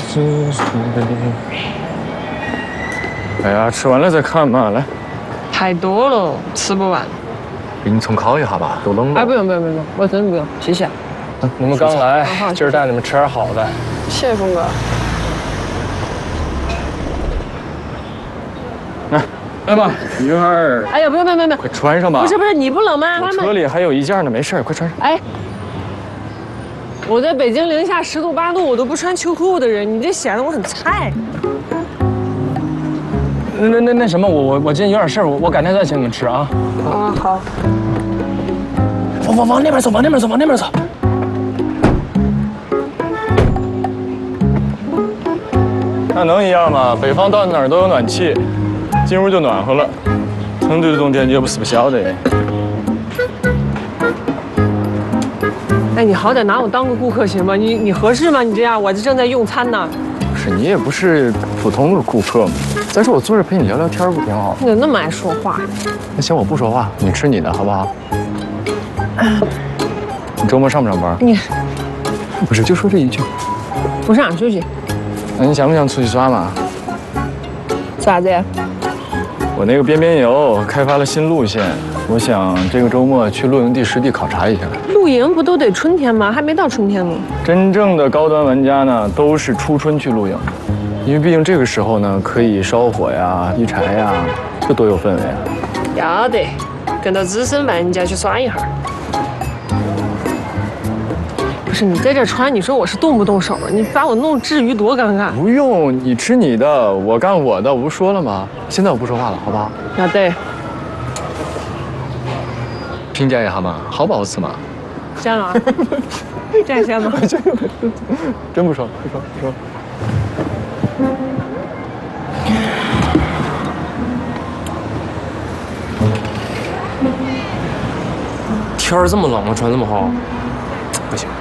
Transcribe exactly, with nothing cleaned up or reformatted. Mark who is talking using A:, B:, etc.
A: 哎呀，吃完了再看嘛，来。
B: 太多了，吃不完。
A: 给你重烤一下吧，都冷了。
B: 哎，不用不用不用，我真的不用，谢谢。
C: 你们刚来，今儿带你们吃点好的。
B: 谢谢峰哥。
A: 来，来吧，女孩。
B: 哎呀，不用不用不用，
A: 快穿上吧。
B: 不是不是，你不冷吗？
A: 我车里还有一件呢，没事，快穿上。
B: 哎，我在北京零下十度八度，我都不穿秋裤的人，你这显得我很菜。
C: 那那那那什么，我我我今天有点事儿，我我改天再请你们吃啊。
B: 啊好。
C: 往往往那边走，往那边走，往那边走。
A: 那能一样吗？北方到哪儿都有暖气，进屋就暖和了。成都的冬天你也不是不晓得。
B: 哎，你好歹拿我当个顾客行吗？你你合适吗？你这样，我这正在用餐呢。
A: 不是你也不是普通的顾客嘛。再说我坐着陪你聊聊天不挺好？
B: 你怎么那么爱说话？
A: 那行，我不说话，你吃你的好不好？你周末上不上班？
B: 你
A: 不是就说这一句。
B: 不上休息。
A: 那你想不想出去耍嘛？
B: 啥子呀？
A: 我那个边边游开发了新路线，我想这个周末去露营地实地考察一下。
B: 露营不都得春天吗？还没到春天呢。
A: 真正的高端玩家呢，都是初春去露营，因为毕竟这个时候呢，可以烧火呀、劈柴呀，这多有氛围啊！
B: 要得，跟着资深玩家去耍一下。不是你在这穿，你说我是动不动手啊？你把我弄至于多尴尬。
A: 不用，你吃你的，我干我的，我不是说了吗？现在我不说话了，好不好？
B: 要得。
A: 评价一下嘛，好不好吃嘛？
B: 香啊！这样香吗？
A: 真不说，不说，不说。
C: 天儿这么冷，我穿这么厚，不行。